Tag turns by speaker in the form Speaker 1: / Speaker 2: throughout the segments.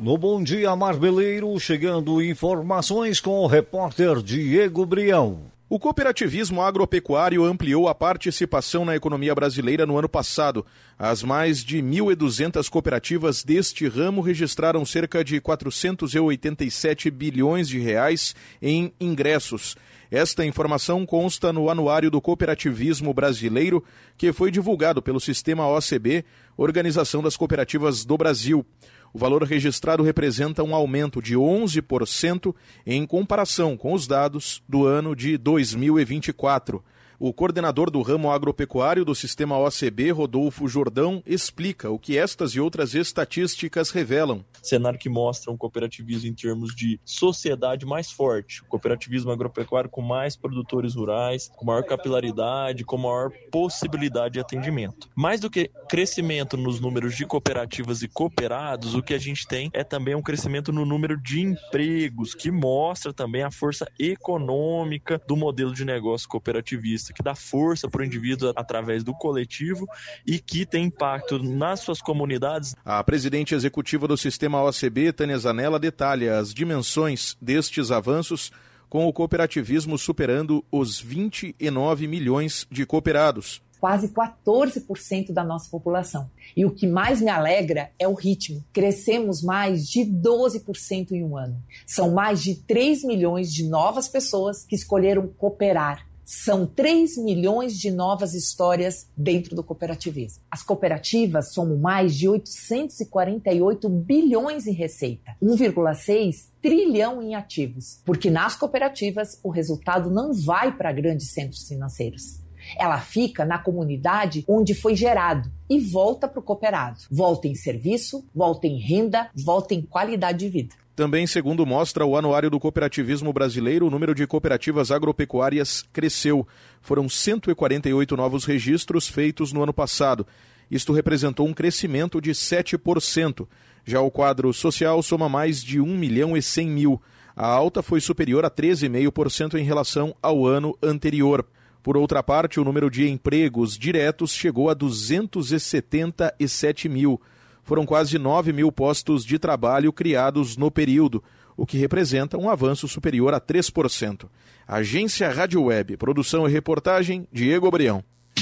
Speaker 1: No Bom Dia Marmeleiro, chegando informações com o repórter Diego Brião.
Speaker 2: O cooperativismo agropecuário ampliou a participação na economia brasileira no ano passado. As mais de 1.200 cooperativas deste ramo registraram cerca de 487 bilhões de reais em ingressos. Esta informação consta no Anuário do Cooperativismo Brasileiro, que foi divulgado pelo Sistema OCB, Organização das Cooperativas do Brasil. O valor registrado representa um aumento de 11% em comparação com os dados do ano de 2024. O coordenador do ramo agropecuário do Sistema OCB, Rodolfo Jordão, explica o que estas e outras estatísticas revelam.
Speaker 3: Cenário que mostra um cooperativismo em termos de sociedade mais forte, o cooperativismo agropecuário com mais produtores rurais, com maior capilaridade, com maior possibilidade de atendimento. Mais do que crescimento nos números de cooperativas e cooperados, o que a gente tem é também um crescimento no número de empregos, que mostra também a força econômica do modelo de negócio cooperativista, que dá força para o indivíduo através do coletivo e que tem impacto nas suas comunidades.
Speaker 2: A presidente executiva do Sistema OCB, Tânia Zanella, detalha as dimensões destes avanços, com o cooperativismo superando os 29 milhões de cooperados.
Speaker 4: Quase 14% da nossa população. E o que mais me alegra é o ritmo. Crescemos mais de 12% em um ano. São mais de 3 milhões de novas pessoas que escolheram cooperar. São 3 milhões de novas histórias dentro do cooperativismo. As cooperativas somam mais de 848 bilhões em receita, 1,6 trilhão em ativos, porque nas cooperativas o resultado não vai para grandes centros financeiros. Ela fica na comunidade onde foi gerado e volta para o cooperado. Volta em serviço, volta em renda, volta em qualidade de vida.
Speaker 2: Também, segundo mostra o Anuário do Cooperativismo Brasileiro, o número de cooperativas agropecuárias cresceu. Foram 148 novos registros feitos no ano passado. Isto representou um crescimento de 7%. Já o quadro social soma mais de 1.100.000. A alta foi superior a 13,5% em relação ao ano anterior. Por outra parte, o número de empregos diretos chegou a 277 mil. Foram quase 9 mil postos de trabalho criados no período, o que representa um avanço superior a 3%. Agência Rádio Web, produção e reportagem, Diego Brião.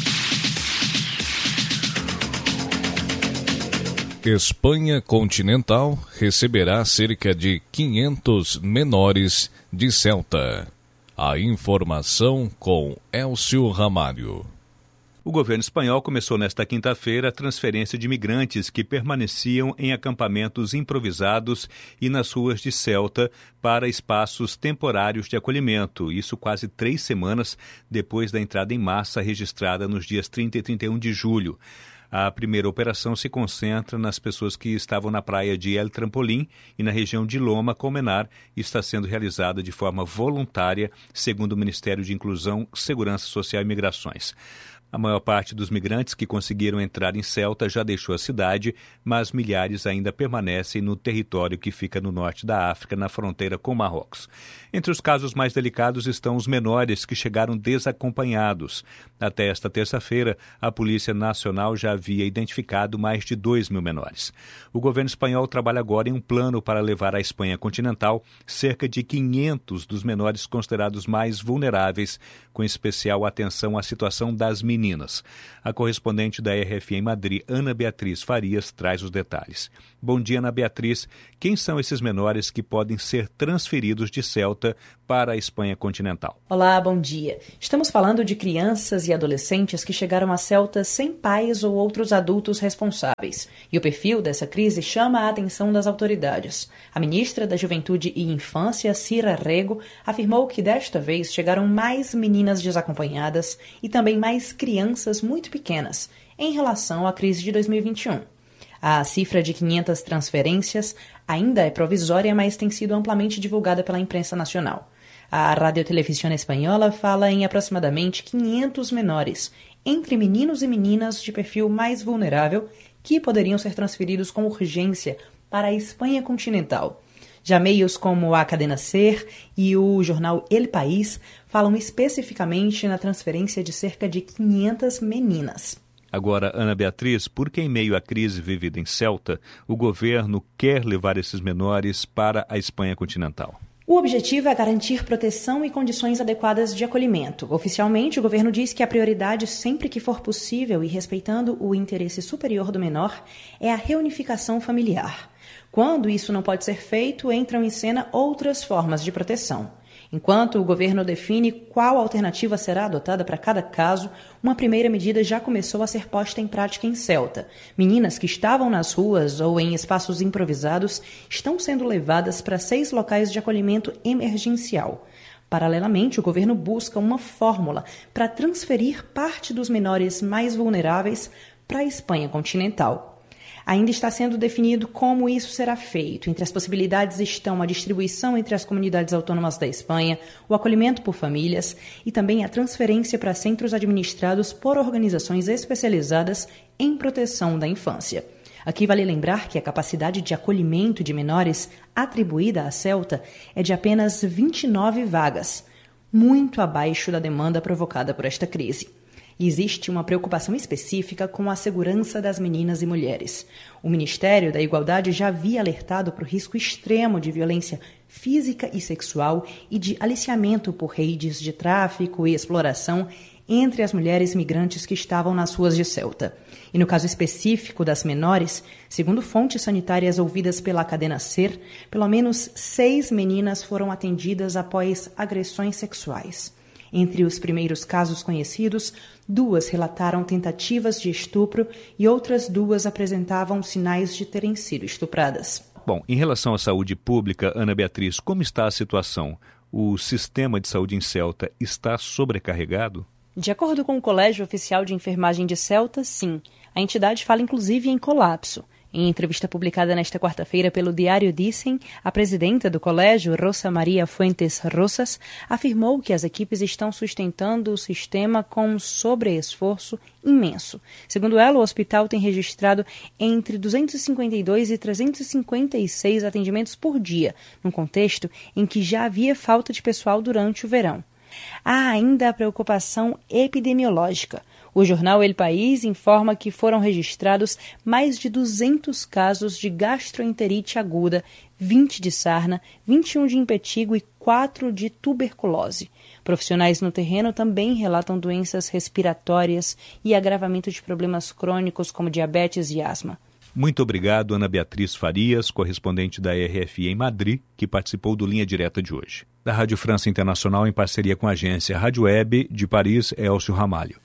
Speaker 5: Espanha continental receberá cerca de 500 menores de Ceuta. A informação com Elcio Ramalho.
Speaker 6: O governo espanhol começou nesta quinta-feira a transferência de migrantes que permaneciam em acampamentos improvisados e nas ruas de Ceuta para espaços temporários de acolhimento, isso quase 3 semanas depois da entrada em massa registrada nos dias 30 e 31 de julho. A primeira operação se concentra nas pessoas que estavam na praia de El Trampolim e na região de Loma Colmenar e está sendo realizada de forma voluntária, segundo o Ministério de Inclusão, Segurança Social e Migrações. A maior parte dos migrantes que conseguiram entrar em Ceuta já deixou a cidade, mas milhares ainda permanecem no território que fica no norte da África, na fronteira com Marrocos. Entre os casos mais delicados estão os menores que chegaram desacompanhados. Até esta terça-feira, a Polícia Nacional já havia identificado mais de 2 mil menores. O governo espanhol trabalha agora em um plano para levar à Espanha continental cerca de 500 dos menores considerados mais vulneráveis, com especial atenção à situação das meninas. A correspondente da RFI em Madrid, Ana Beatriz Farias, traz os detalhes. Bom dia, Ana Beatriz. Quem são esses menores que podem ser transferidos de Ceuta para a Espanha continental?
Speaker 7: Olá, bom dia. Estamos falando de crianças e adolescentes que chegaram a Ceuta sem pais ou outros adultos responsáveis. E o perfil dessa crise chama a atenção das autoridades. A ministra da Juventude e Infância, Sira Rego, afirmou que desta vez chegaram mais meninas desacompanhadas e também mais crianças muito pequenas, em relação à crise de 2021. A cifra de 500 transferências ainda é provisória, mas tem sido amplamente divulgada pela imprensa nacional. A Radiotelevisión Espanhola fala em aproximadamente 500 menores, entre meninos e meninas de perfil mais vulnerável, que poderiam ser transferidos com urgência para a Espanha continental. Já meios como a Cadena Ser e o jornal El País falam especificamente na transferência de cerca de 500 meninas.
Speaker 6: Agora, Ana Beatriz, por que em meio à crise vivida em Ceuta, o governo quer levar esses menores para a Espanha continental?
Speaker 7: O objetivo é garantir proteção e condições adequadas de acolhimento. Oficialmente, o governo diz que a prioridade, sempre que for possível e respeitando o interesse superior do menor, é a reunificação familiar. Quando isso não pode ser feito, entram em cena outras formas de proteção. Enquanto o governo define qual alternativa será adotada para cada caso, uma primeira medida já começou a ser posta em prática em Ceuta. Meninas que estavam nas ruas ou em espaços improvisados estão sendo levadas para 6 locais de acolhimento emergencial. Paralelamente, o governo busca uma fórmula para transferir parte dos menores mais vulneráveis para a Espanha continental. Ainda está sendo definido como isso será feito. Entre as possibilidades estão a distribuição entre as comunidades autônomas da Espanha, o acolhimento por famílias e também a transferência para centros administrados por organizações especializadas em proteção da infância. Aqui vale lembrar que a capacidade de acolhimento de menores atribuída à Ceuta é de apenas 29 vagas, muito abaixo da demanda provocada por esta crise. E existe uma preocupação específica com a segurança das meninas e mulheres. O Ministério da Igualdade já havia alertado para o risco extremo de violência física e sexual e de aliciamento por redes de tráfico e exploração entre as mulheres migrantes que estavam nas ruas de Ceuta. E no caso específico das menores, segundo fontes sanitárias ouvidas pela cadena SER, pelo menos 6 meninas foram atendidas após agressões sexuais. Entre os primeiros casos conhecidos, 2 relataram tentativas de estupro e outras 2 apresentavam sinais de terem sido estupradas.
Speaker 6: Bom, em relação à saúde pública, Ana Beatriz, como está a situação? O sistema de saúde em Ceuta está sobrecarregado?
Speaker 7: De acordo com o Colégio Oficial de Enfermagem de Ceuta, sim. A entidade fala inclusive em colapso. Em entrevista publicada nesta quarta-feira pelo Diário Dicen, a presidenta do colégio, Rosa Maria Fuentes Rosas, afirmou que as equipes estão sustentando o sistema com um sobreesforço imenso. Segundo ela, o hospital tem registrado entre 252 e 356 atendimentos por dia, num contexto em que já havia falta de pessoal durante o verão. Há ainda a preocupação epidemiológica. O jornal El País informa que foram registrados mais de 200 casos de gastroenterite aguda, 20 de sarna, 21 de impetigo e 4 de tuberculose. Profissionais no terreno também relatam doenças respiratórias e agravamento de problemas crônicos como diabetes e asma.
Speaker 6: Muito obrigado, Ana Beatriz Farias, correspondente da RFI em Madrid, que participou do Linha Direta de hoje. Da Rádio França Internacional, em parceria com a agência Rádio Web de Paris, Elcio Ramalho.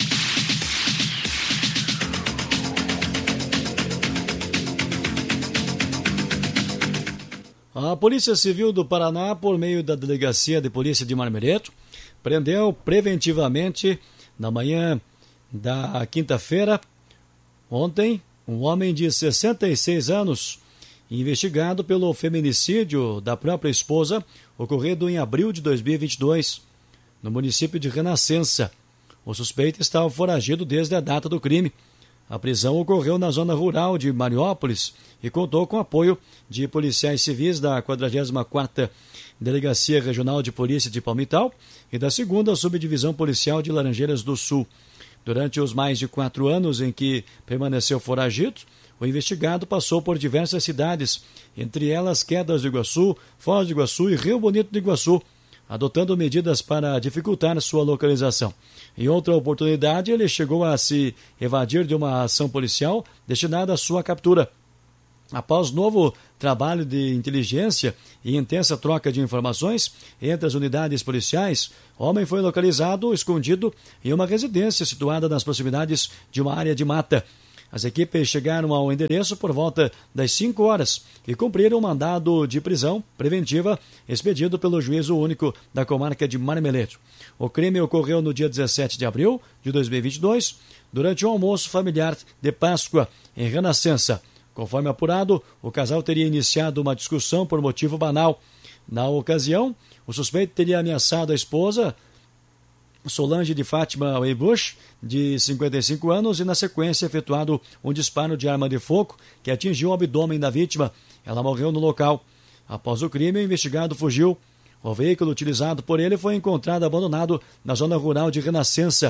Speaker 1: A Polícia Civil do Paraná, por meio da Delegacia de Polícia de Marmeleiro, prendeu preventivamente, na manhã da quinta-feira, ontem, um homem de 66 anos, investigado pelo feminicídio da própria esposa, ocorrido em abril de 2022, no município de Renascença. O suspeito estava foragido desde a data do crime. A prisão ocorreu na zona rural de Mariópolis e contou com apoio de policiais civis da 44ª Delegacia Regional de Polícia de Palmital e da 2ª Subdivisão Policial de Laranjeiras do Sul. Durante os mais de 4 anos em que permaneceu foragido, o investigado passou por diversas cidades, entre elas Quedas do Iguaçu, Foz do Iguaçu e Rio Bonito do Iguaçu, adotando medidas para dificultar sua localização. Em outra oportunidade, ele chegou a se evadir de uma ação policial destinada à sua captura. Após novo trabalho de inteligência e intensa troca de informações entre as unidades policiais, o homem foi localizado escondido em uma residência situada nas proximidades de uma área de mata. As equipes chegaram ao endereço por volta das 5 horas e cumpriram um mandado de prisão preventiva expedido pelo Juízo Único da Comarca de Marmeleiro. O crime ocorreu no dia 17 de abril de 2022, durante um almoço familiar de Páscoa em Renascença. Conforme apurado, o casal teria iniciado uma discussão por motivo banal. Na ocasião, o suspeito teria ameaçado a esposa, Solange de Fátima Weibusch, de 55 anos, e na sequência efetuado um disparo de arma de fogo que atingiu o abdômen da vítima. Ela morreu no local. Após o crime, o investigado fugiu. O veículo utilizado por ele foi encontrado abandonado na zona rural de Renascença.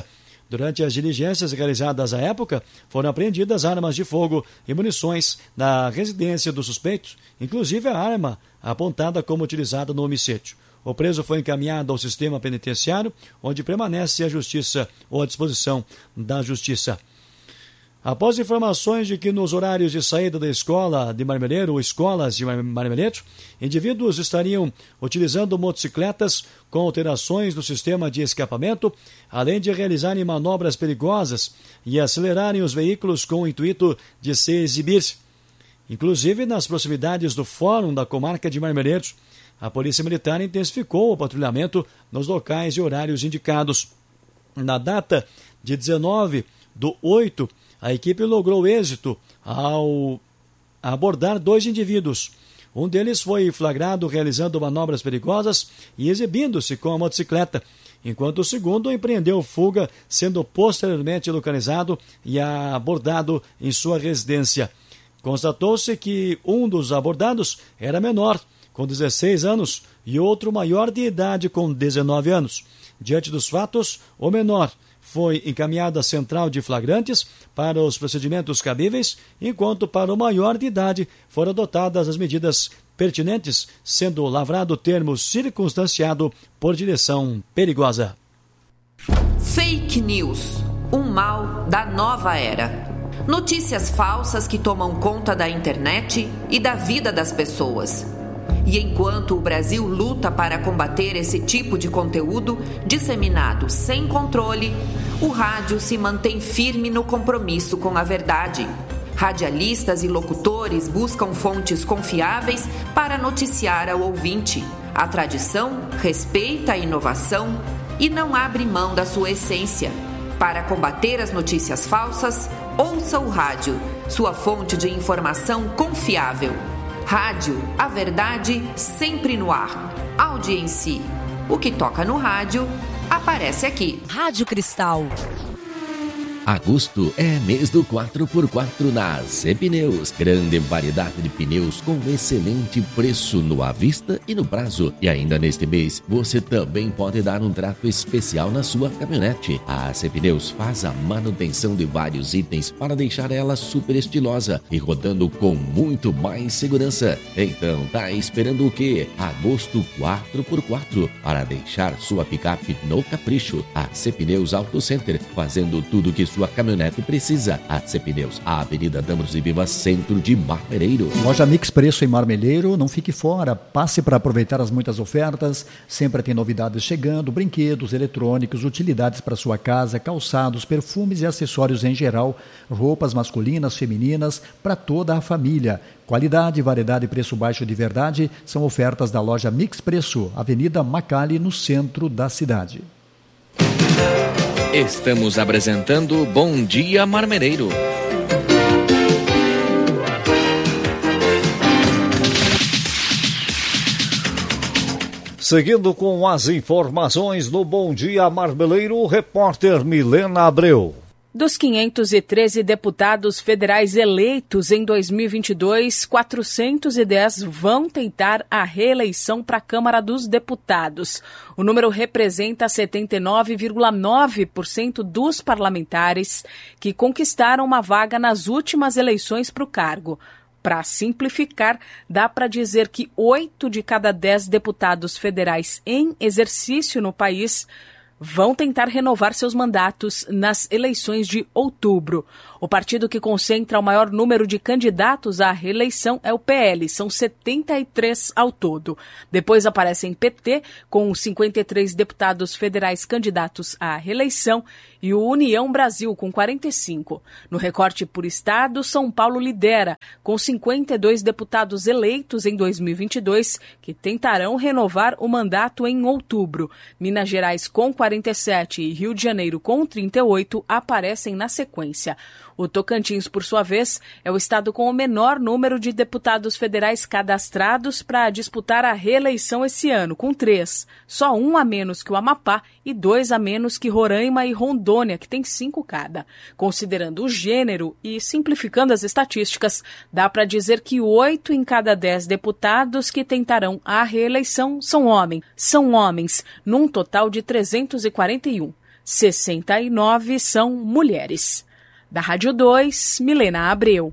Speaker 1: Durante as diligências realizadas à época, foram apreendidas armas de fogo e munições na residência do suspeito, inclusive a arma apontada como utilizada no homicídio. O preso foi encaminhado ao sistema penitenciário, onde permanece à justiça ou à disposição da justiça. Após informações de que nos horários de saída da escola de Marmeleiro ou escolas de Marmeleiro, indivíduos estariam utilizando motocicletas com alterações no sistema de escapamento, além de realizarem manobras perigosas e acelerarem os veículos com o intuito de se exibir. Inclusive, nas proximidades do Fórum da Comarca de Marmeleiro, a Polícia Militar intensificou o patrulhamento nos locais e horários indicados. Na data de 19/8, a equipe logrou êxito ao abordar 2 indivíduos. Um deles foi flagrado realizando manobras perigosas e exibindo-se com a motocicleta, enquanto o segundo empreendeu fuga, sendo posteriormente localizado e abordado em sua residência. Constatou-se que um dos abordados era menor, com 16 anos, e outro maior de idade, com 19 anos. Diante dos fatos, o menor foi encaminhado à central de flagrantes para os procedimentos cabíveis, enquanto para o maior de idade foram adotadas as medidas pertinentes, sendo lavrado o termo circunstanciado por direção perigosa.
Speaker 8: Fake news, um mal da nova era. Notícias falsas que tomam conta da internet e da vida das pessoas. E enquanto o Brasil luta para combater esse tipo de conteúdo disseminado sem controle, o rádio se mantém firme no compromisso com a verdade. Radialistas e locutores buscam fontes confiáveis para noticiar ao ouvinte. A tradição respeita a inovação e não abre mão da sua essência. Para combater as notícias falsas, ouça o rádio, sua fonte de informação confiável. Rádio, a verdade sempre no ar. Audiência. O que toca no rádio, aparece aqui.
Speaker 9: Rádio Cristal.
Speaker 10: Agosto é mês do 4x4 na Zé Pneus. Grande variedade de pneus com excelente preço no à vista e no prazo. E ainda neste mês, você também pode dar um trato especial na sua caminhonete. A Zé Pneus faz a manutenção de vários itens para deixar ela super estilosa e rodando com muito mais segurança. Então, tá esperando o quê? Agosto 4x4 para deixar sua picape no capricho. A Zé Pneus Auto Center, fazendo tudo que sua caminhonete precisa. A C Pneus, a Avenida Damos e Viva, centro de Marmeleiro.
Speaker 11: Loja Mix Preço em Marmeleiro, não fique fora, passe para aproveitar as muitas ofertas, sempre tem novidades chegando, brinquedos, eletrônicos, utilidades para sua casa, calçados, perfumes e acessórios em geral, roupas masculinas, femininas, para toda a família. Qualidade, variedade e preço baixo de verdade são ofertas da loja Mix Preço, Avenida Macali, no centro da cidade.
Speaker 10: Estamos apresentando Bom Dia Marmeleiro.
Speaker 5: Seguindo com as informações no Bom Dia Marmeleiro, repórter Milena Abreu.
Speaker 12: Dos 513 deputados federais eleitos em 2022, 410 vão tentar a reeleição para a Câmara dos Deputados. O número representa 79,9% dos parlamentares que conquistaram uma vaga nas últimas eleições para o cargo. Para simplificar, dá para dizer que 8 de cada 10 deputados federais em exercício no país vão tentar renovar seus mandatos nas eleições de outubro. O partido que concentra o maior número de candidatos à reeleição é o PL, são 73 ao todo. Depois aparecem PT, com 53 deputados federais candidatos à reeleição, e o União Brasil, com 45. No recorte por estado, São Paulo lidera, com 52 deputados eleitos em 2022, que tentarão renovar o mandato em outubro. Minas Gerais, com 47, e Rio de Janeiro, com 38, aparecem na sequência. O Tocantins, por sua vez, é o estado com o menor número de deputados federais cadastrados para disputar a reeleição esse ano, com 3. Só 1 a menos que o Amapá e 2 a menos que Roraima e Rondônia, que tem 5 cada. Considerando o gênero e simplificando as estatísticas, dá para dizer que 8 em cada 10 deputados que tentarão a reeleição são homens, num total de 341. 69 são mulheres. Da Rádio 2, Milena Abreu.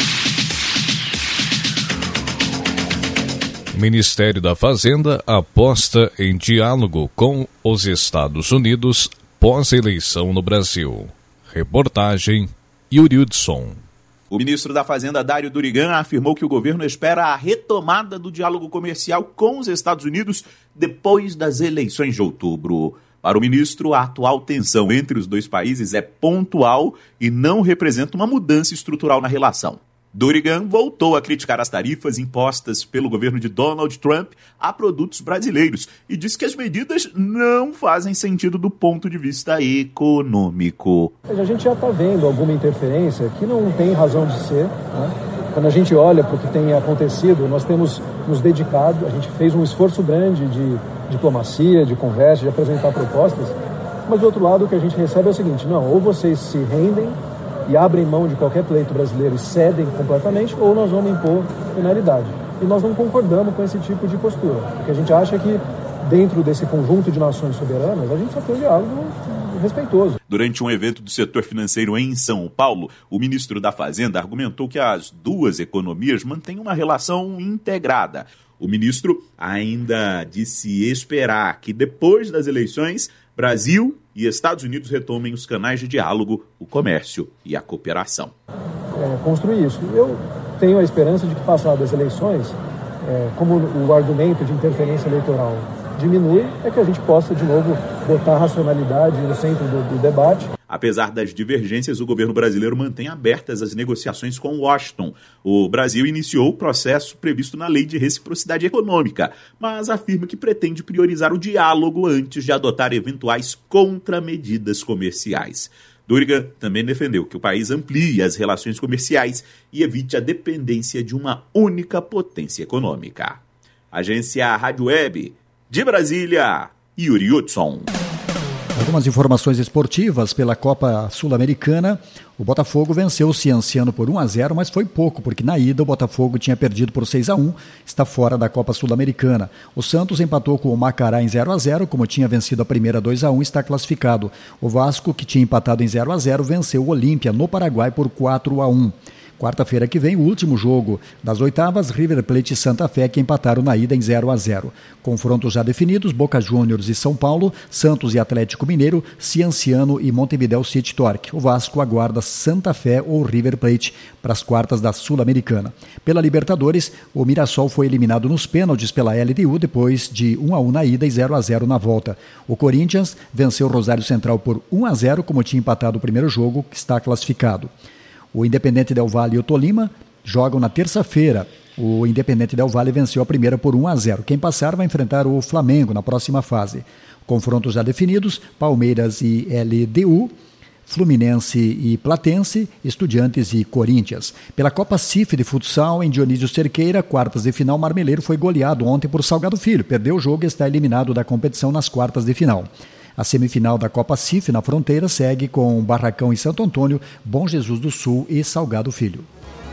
Speaker 9: Ministério da Fazenda aposta em diálogo com os Estados Unidos pós-eleição no Brasil. Reportagem Yuri Hudson.
Speaker 13: O ministro da Fazenda, Dário Durigan, afirmou que o governo espera a retomada do diálogo comercial com os Estados Unidos depois das eleições de outubro. Para o ministro, a atual tensão entre os dois países é pontual e não representa uma mudança estrutural na relação. Durigan voltou a criticar as tarifas impostas pelo governo de Donald Trump a produtos brasileiros e disse que as medidas não fazem sentido do ponto de vista econômico.
Speaker 14: A gente já está vendo alguma interferência que não tem razão de ser, né? Quando a gente olha para o que tem acontecido, nós temos nos dedicado, a gente fez um esforço grande de diplomacia, de conversa, de apresentar propostas, mas do outro lado o que a gente recebe é o seguinte: não, ou vocês se rendem e abrem mão de qualquer pleito brasileiro e cedem completamente, ou nós vamos impor penalidade. E nós não concordamos com esse tipo de postura, porque a gente acha que dentro desse conjunto de nações soberanas, a gente só tem um diálogo respeitoso.
Speaker 13: Durante um evento do setor financeiro em São Paulo, o ministro da Fazenda argumentou que as duas economias mantêm uma relação integrada. O ministro ainda disse esperar que depois das eleições, Brasil e Estados Unidos retomem os canais de diálogo, o comércio e a cooperação.
Speaker 14: Construir isso. Eu tenho a esperança de que, passadas as eleições, como o argumento de interferência eleitoral diminui, é que a gente possa, de novo, botar a racionalidade no centro do debate.
Speaker 13: Apesar das divergências, o governo brasileiro mantém abertas as negociações com Washington. O Brasil iniciou o processo previsto na Lei de Reciprocidade Econômica, mas afirma que pretende priorizar o diálogo antes de adotar eventuais contramedidas comerciais. Durigan também defendeu que o país amplie as relações comerciais e evite a dependência de uma única potência econômica. Agência Rádio Web, de Brasília, Yuri Hudson.
Speaker 11: Algumas informações esportivas pela Copa Sul-Americana. O Botafogo venceu o Cienciano por 1-0, mas foi pouco, porque na ida o Botafogo tinha perdido por 6-1, está fora da Copa Sul-Americana. O Santos empatou com o Macará em 0-0, como tinha vencido a primeira 2-1, está classificado. O Vasco, que tinha empatado em 0-0, venceu o Olímpia no Paraguai por 4-1. Quarta-feira que vem, o último jogo das oitavas, River Plate e Santa Fé, que empataram na ida em 0-0. Confrontos já definidos, Boca Juniors e São Paulo, Santos e Atlético Mineiro, Cienciano e Montevideo City Torque. O Vasco aguarda Santa Fé ou River Plate para as quartas da Sul-Americana. Pela Libertadores, o Mirassol foi eliminado nos pênaltis pela LDU depois de 1-1 na ida e 0-0 na volta. O Corinthians venceu o Rosário Central por 1-0, como tinha empatado o primeiro jogo, que está classificado. O Independente Del Valle e o Tolima jogam na terça-feira. O Independente Del Valle venceu a primeira por 1-0. Quem passar vai enfrentar o Flamengo na próxima fase. Confrontos já definidos, Palmeiras e LDU, Fluminense e Platense, Estudiantes e Corinthians. Pela Copa CIF de futsal, em Dionísio Cerqueira, quartas de final, Marmeleiro foi goleado ontem por Salgado Filho. Perdeu o jogo e está eliminado da competição nas quartas de final. A semifinal da Copa CIF na Fronteira segue com Barracão e Santo Antônio, Bom Jesus do Sul e Salgado Filho.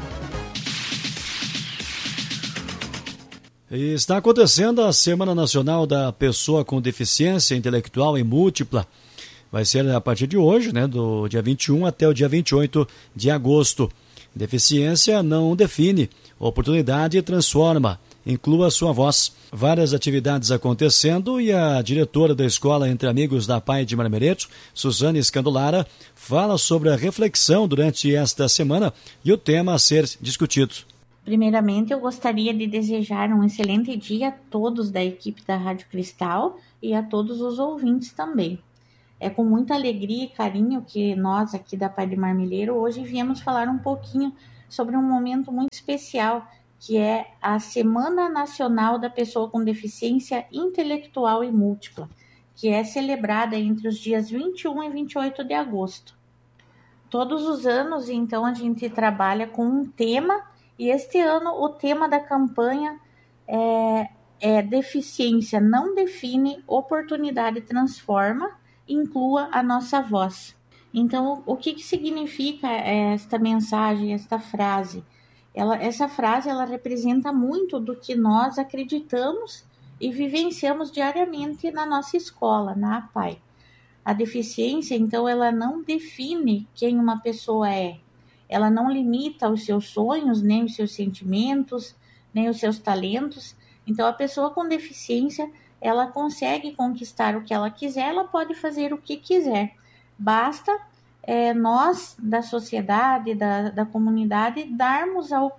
Speaker 1: Está acontecendo a Semana Nacional da Pessoa com Deficiência Intelectual e Múltipla. Vai ser a partir de hoje, do dia 21 até o dia 28 de agosto. Deficiência não define, oportunidade transforma. Inclua sua voz. Várias atividades acontecendo e a diretora da Escola Entre Amigos da PAI de Marmereto, Suzane Escandolara, fala sobre a reflexão durante esta semana e o tema a ser discutido.
Speaker 15: Primeiramente, eu gostaria de desejar um excelente dia a todos da equipe da Rádio Cristal e a todos os ouvintes também. É com muita alegria e carinho que nós aqui da PAI de Marmeleiro hoje viemos falar um pouquinho sobre um momento muito especial, que é a Semana Nacional da Pessoa com Deficiência Intelectual e Múltipla, que é celebrada entre os dias 21 e 28 de agosto. Todos os anos, então, a gente trabalha com um tema, e este ano o tema da campanha é Deficiência não define, oportunidade transforma, inclua a nossa voz. Então, o que significa esta mensagem, esta frase? Essa frase representa muito do que nós acreditamos e vivenciamos diariamente na nossa escola, na APAI. A deficiência, então, ela não define quem uma pessoa é. Ela não limita os seus sonhos, nem os seus sentimentos, nem os seus talentos. Então, a pessoa com deficiência, ela consegue conquistar o que ela quiser, ela pode fazer o que quiser. Basta nós, da sociedade, da comunidade, darmos a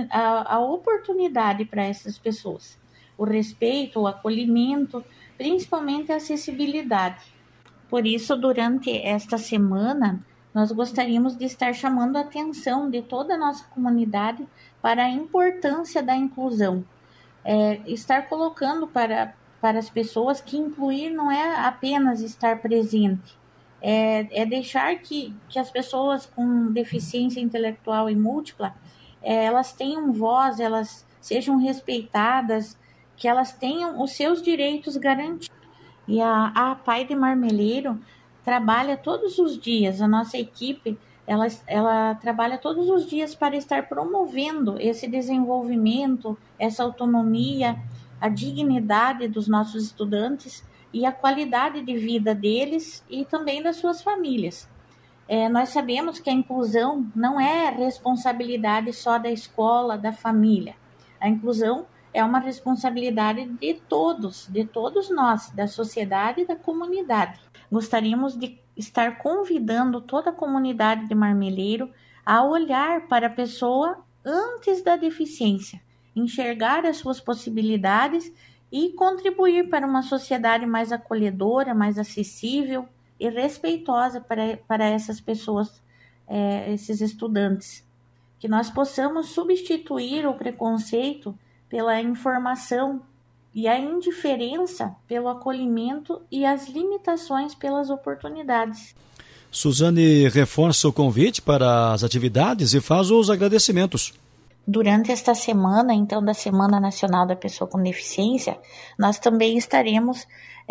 Speaker 15: oportunidade para essas pessoas. O respeito, o acolhimento, principalmente a acessibilidade. Por isso, durante esta semana, nós gostaríamos de estar chamando a atenção de toda a nossa comunidade para a importância da inclusão. Estar colocando para as pessoas que incluir não é apenas estar presente, é deixar que as pessoas com deficiência intelectual e múltipla, elas tenham voz, elas sejam respeitadas, que elas tenham os seus direitos garantidos. E a APAI de Marmeleiro trabalha todos os dias, a nossa equipe, ela trabalha todos os dias para estar promovendo esse desenvolvimento, essa autonomia, a dignidade dos nossos estudantes e a qualidade de vida deles e também das suas famílias. Nós sabemos que a inclusão não é responsabilidade só da escola, da família. A inclusão é uma responsabilidade de todos nós, da sociedade e da comunidade. Gostaríamos de estar convidando toda a comunidade de Marmeleiro a olhar para a pessoa antes da deficiência, enxergar as suas possibilidades e contribuir para uma sociedade mais acolhedora, mais acessível e respeitosa para essas pessoas, esses estudantes. Que nós possamos substituir o preconceito pela informação e a indiferença pelo acolhimento e as limitações pelas oportunidades.
Speaker 1: Suzane reforça o convite para as atividades e faz os agradecimentos.
Speaker 15: Durante esta semana, então, da Semana Nacional da Pessoa com Deficiência, nós também estaremos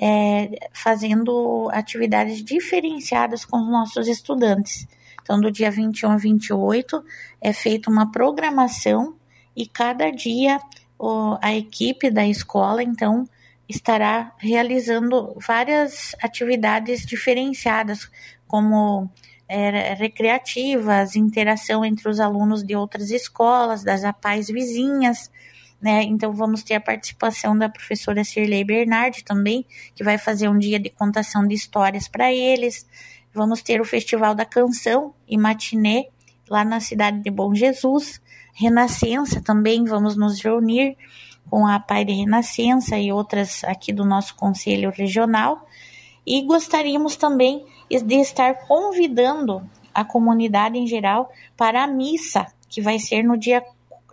Speaker 15: fazendo atividades diferenciadas com os nossos estudantes. Então, do dia 21 a 28, é feita uma programação e cada dia a equipe da escola, então, estará realizando várias atividades diferenciadas, como recreativas, interação entre os alunos de outras escolas, das APAIs vizinhas, né? Então, vamos ter a participação da professora Cirlei Bernardi também, que vai fazer um dia de contação de histórias para eles. Vamos ter o Festival da Canção e Matinê, lá na cidade de Bom Jesus. Renascença também, vamos nos reunir com a APAI de Renascença e outras aqui do nosso Conselho Regional. E gostaríamos também de estar convidando a comunidade em geral para a missa, que vai ser no dia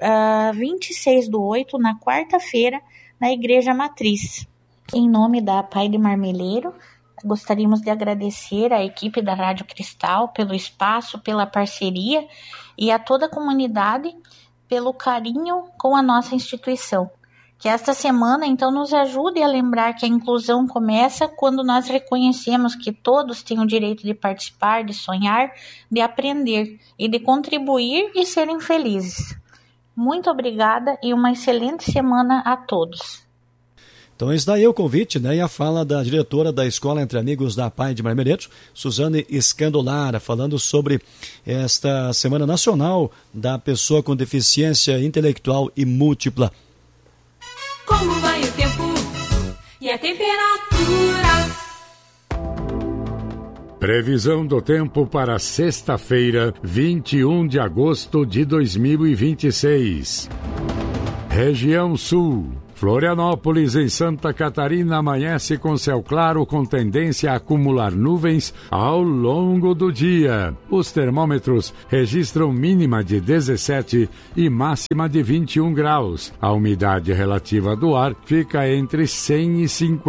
Speaker 15: 26/8, na quarta-feira, na Igreja Matriz. Em nome da APAI de Marmeleiro, gostaríamos de agradecer à equipe da Rádio Cristal pelo espaço, pela parceria e a toda a comunidade pelo carinho com a nossa instituição. Que esta semana, então, nos ajude a lembrar que a inclusão começa quando nós reconhecemos que todos têm o direito de participar, de sonhar, de aprender e de contribuir e serem felizes. Muito obrigada e uma excelente semana a todos.
Speaker 1: Então, esse daí é o convite, né? E a fala da diretora da Escola Entre Amigos da APAI de Marmeleiro, Suzane Scandolara, falando sobre esta Semana Nacional da Pessoa com Deficiência Intelectual e Múltipla.
Speaker 16: Como vai o tempo e a temperatura?
Speaker 17: Previsão do tempo para sexta-feira, 21 de agosto de 2026. Região Sul. Florianópolis, em Santa Catarina, amanhece com céu claro com tendência a acumular nuvens ao longo do dia. Os termômetros registram mínima de 17 e máxima de 21 graus. A umidade relativa do ar fica entre 100 e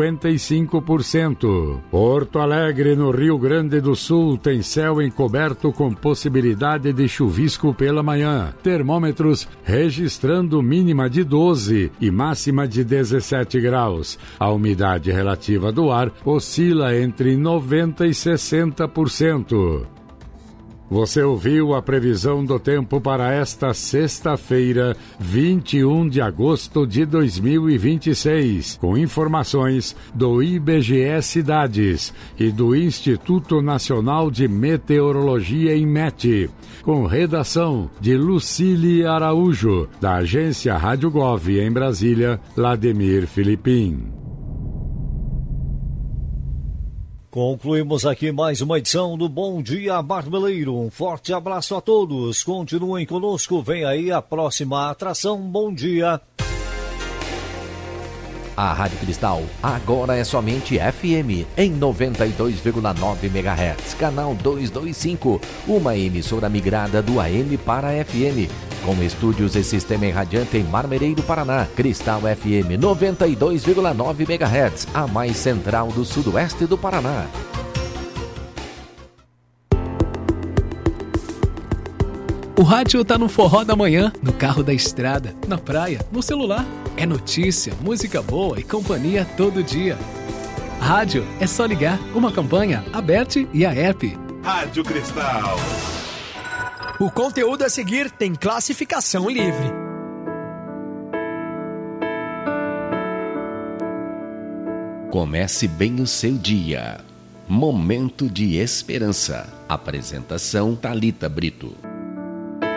Speaker 17: 55%. Porto Alegre, no Rio Grande do Sul, tem céu encoberto com possibilidade de chuvisco pela manhã. Termômetros registrando mínima de 12 e máxima de 17 graus. A umidade relativa do ar oscila entre 90% e 60%. Você ouviu a previsão do tempo para esta sexta-feira, 21 de agosto de 2026, com informações do IBGE Cidades e do Instituto Nacional de Meteorologia INMET, com redação de Lucília Araújo, da agência Rádio Gov em Brasília, Lademir Filipim.
Speaker 5: Concluímos aqui mais uma edição do Bom Dia Marmeleiro. Um forte abraço a todos. Continuem conosco. Vem aí a próxima atração. Bom dia.
Speaker 10: A Rádio Cristal agora é somente FM em 92,9 MHz, canal 225, uma emissora migrada do AM para FM, com estúdios e sistema irradiante em Marmeleiro, Paraná. Cristal FM 92,9 MHz, a mais central do sudoeste do Paraná.
Speaker 18: O rádio tá no forró da manhã, no carro da estrada, na praia, no celular. É notícia, música boa e companhia todo dia. Rádio é só ligar. Uma campanha, Aberte e a app.
Speaker 19: Rádio Cristal.
Speaker 20: O conteúdo a seguir tem classificação livre.
Speaker 10: Comece bem o seu dia. Momento de esperança. Apresentação Thalita Brito.